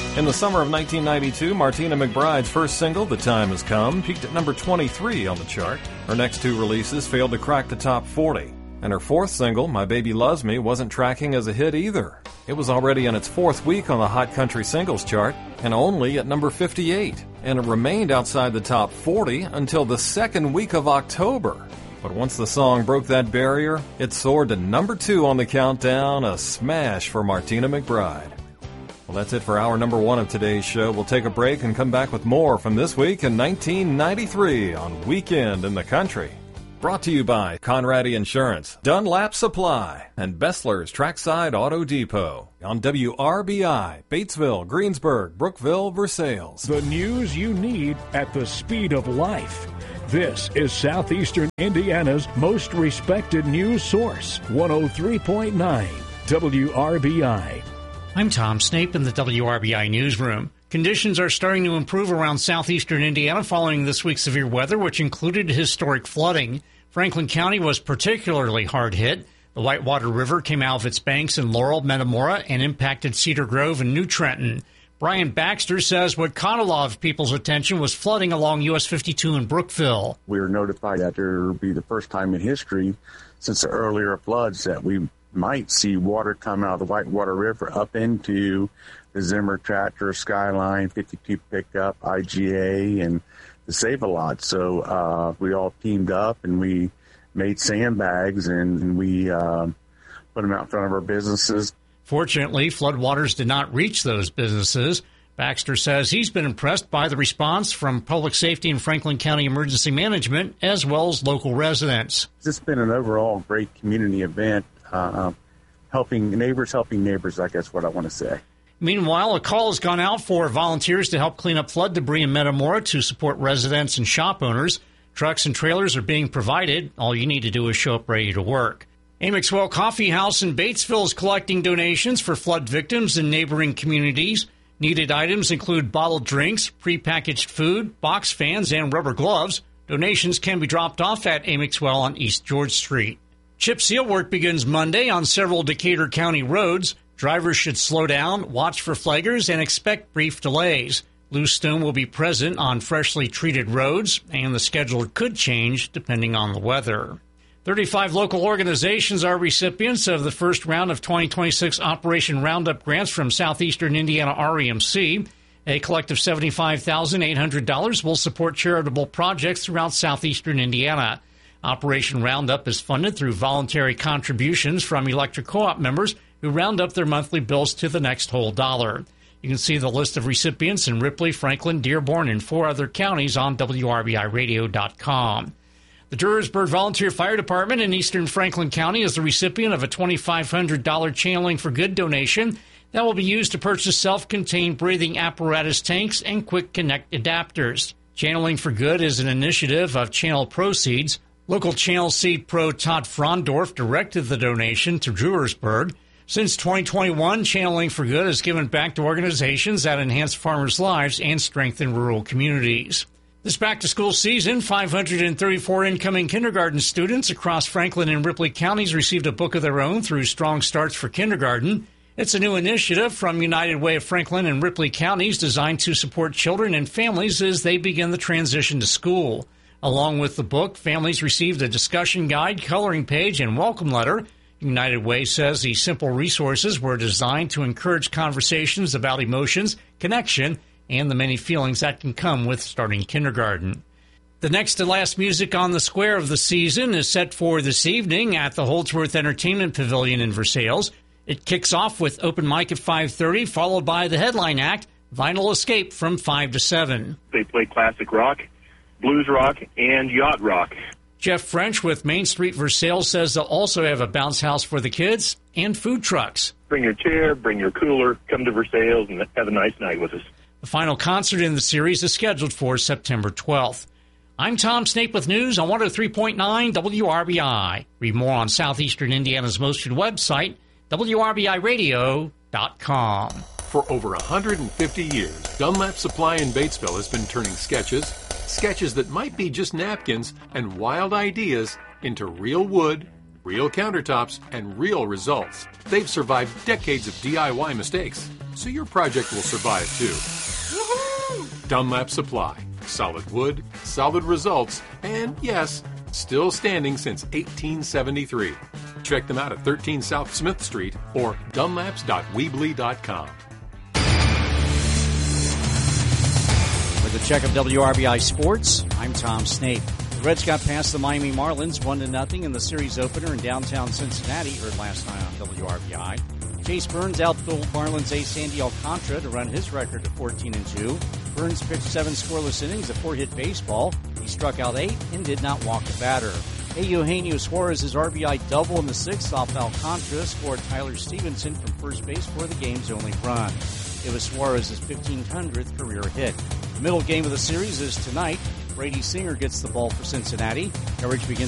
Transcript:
In the summer of 1992, Martina McBride's first single, The Time Has Come, peaked at number 23 on the chart. Her next two releases failed to crack the top 40. And her fourth single, My Baby Loves Me, wasn't tracking as a hit either. It was already in its fourth week on the Hot Country Singles chart and only at number 58. And it remained outside the top 40 until the second week of October. But once the song broke that barrier, it soared to number 2 on the countdown, a smash for Martina McBride. Well, that's it for hour number 1 of today's show. We'll take a break and come back with more from this week in 1993 on Weekend in the Country. Brought to you by Conradi Insurance, Dunlap Supply, and Bessler's Trackside Auto Depot on WRBI, Batesville, Greensburg, Brookville, Versailles. The news you need at the speed of life. This is Southeastern Indiana's most respected news source, 103.9 WRBI. I'm Tom Snape in the WRBI newsroom. Conditions are starting to improve around southeastern Indiana following this week's severe weather, which included historic flooding. Franklin County was particularly hard hit. The Whitewater River came out of its banks in Laurel, Metamora, and impacted Cedar Grove and New Trenton. Brian Baxter says what caught a lot of people's attention was flooding along US 52 in Brookville. We were notified that there would be the first time in history since the earlier floods that we might see water come out of the Whitewater River up into the Zimmer Tractor, Skyline, 52 pickup, IGA, and the Save-A-Lot. So we all teamed up and we made sandbags and we put them out in front of our businesses. Fortunately, floodwaters did not reach those businesses. Baxter says he's been impressed by the response from Public Safety and Franklin County Emergency Management, as well as local residents. It's been an overall great community event, helping neighbors, I guess what I want to say. Meanwhile, a call has gone out for volunteers to help clean up flood debris in Metamora to support residents and shop owners. Trucks and trailers are being provided. All you need to do is show up ready to work. Amixwell Coffee House in Batesville is collecting donations for flood victims in neighboring communities. Needed items include bottled drinks, prepackaged food, box fans, and rubber gloves. Donations can be dropped off at Amixwell on East George Street. Chip seal work begins Monday on several Decatur County roads. Drivers should slow down, watch for flaggers, and expect brief delays. Loose stone will be present on freshly treated roads, and the schedule could change depending on the weather. 35 local organizations are recipients of the first round of 2026 Operation Roundup grants from Southeastern Indiana REMC. A collective $75,800 will support charitable projects throughout southeastern Indiana. Operation Roundup is funded through voluntary contributions from electric co-op members who round up their monthly bills to the next whole dollar. You can see the list of recipients in Ripley, Franklin, Dearborn, and 4 other counties on WRBIRadio.com. The Duersburg Volunteer Fire Department in eastern Franklin County is the recipient of a $2,500 Channeling for Good donation that will be used to purchase self-contained breathing apparatus tanks and quick connect adapters. Channeling for Good is an initiative of Channel Proceeds. Local Channel Seed Pro Todd Frondorf directed the donation to Duersburg. Since 2021, Channeling for Good has given back to organizations that enhance farmers' lives and strengthen rural communities. This back-to-school season, 534 incoming kindergarten students across Franklin and Ripley counties received a book of their own through Strong Starts for Kindergarten. It's a new initiative from United Way of Franklin and Ripley counties designed to support children and families as they begin the transition to school. Along with the book, families received a discussion guide, coloring page, and welcome letter. United Way says these simple resources were designed to encourage conversations about emotions, connection, and the many feelings that can come with starting kindergarten. The next to last music on the square of the season is set for this evening at the Holdsworth Entertainment Pavilion in Versailles. It kicks off with open mic at 5:30, followed by the headline act, Vinyl Escape, from 5 to 7. They play classic rock, blues rock, and yacht rock. Jeff French with Main Street Versailles says they'll also have a bounce house for the kids and food trucks. Bring your chair, bring your cooler, come to Versailles and have a nice night with us. The final concert in the series is scheduled for September 12th. I'm Tom Snape with news on 103.9 WRBI. Read more on Southeastern Indiana's most read website, WRBIRadio.com. For over 150 years, Dunlap Supply in Batesville has been turning sketches that might be just napkins, and wild ideas into real wood, real countertops, and real results. They've survived decades of DIY mistakes. so your project will survive too. Dunlap Supply. Solid wood, solid results, and yes, still standing since 1873. Check them out at 13 South Smith Street or dunlaps.weebly.com. With a check of WRBI Sports, I'm Tom Snape. The Reds got past the Miami Marlins 1-0 in the series opener in downtown Cincinnati, heard last night on WRBI. Chase Burns outdueled Marlins ace Sandy Alcantara to run his record to 14-2. Burns pitched 7 scoreless innings of 4-hit baseball. He struck out 8 and did not walk a batter. Eugenio Suarez's RBI double in the 6th off Alcantara scored Tyler Stevenson from first base for the game's only run. It was Suarez's 1,500th career hit. The middle game of the series is tonight. Brady Singer gets the ball for Cincinnati. Coverage begins